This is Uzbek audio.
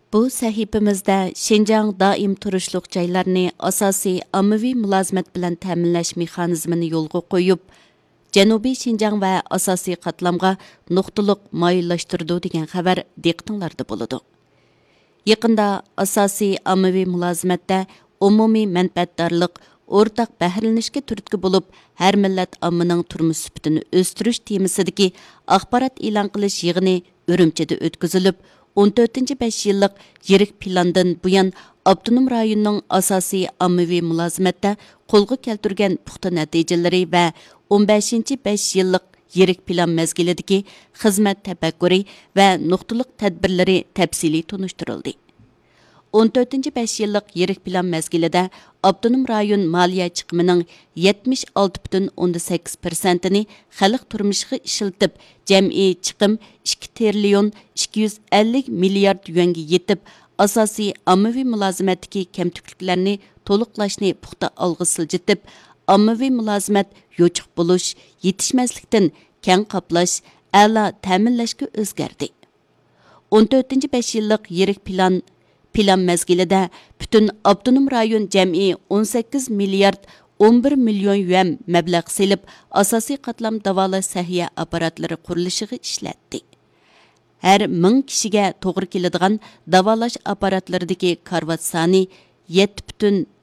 Bu səhifəmizdə Şinjan daim turuşluq joylarni asosiy ommaviy mulozimət bilan ta'minlash mexanizmini yo'lga qo'yib, Janubiy Şinjan va asosiy qatlamga nuqtaliq moyillashtirdi degan xabar diqqatinglarda bo'ladi. Yaqinda asosiy ommaviy mulozimatda umumiy manfaatdorlik, o'rtaq bahrilanishga turtki bo'lib, har millat ommaning turmush sifatini o'stirish temasidagi axborot e'lon qilish yig'ini Urumchida o'tkazilib, 14-5 yillik yirik plandan buyon Abdunum rayonining asosiy ommaviy mulozimatda qo'lga keltirgan puxta natijalari va 15-5 yillik yirik plan mezgilidagi xizmat tafakkuri va nuqtaliq tadbirlari tafsiliy tunishtirildi. 14-5 yillik yirik plan mezgilida Abdunum rayon maliya chiqimining 76,8%ni xalq turmushiga ishiltib, jam'iy chiqim 2 trillion 250 milliard yuanga yetib, asosiy ommaviy mulozimatdagi kamtukliklarni to'liqlashni puxta olg'a siljitib, ommaviy mulozimat yo'chiq bo'lish, yetishmaslikdan keng qoplash, a'lo ta'minlashga o'zgardi. 14-5 yillik yirik plan mezgilida butun Abdunum rayon jam'iy 18 milliard 11 million yuan mablag' selib, asosiy qatlam davolash sahiya apparatlari qurilishiga ishlatdi. Har 1000 kishiga to'g'ri keladigan davolash apparatlaridagi karvat soni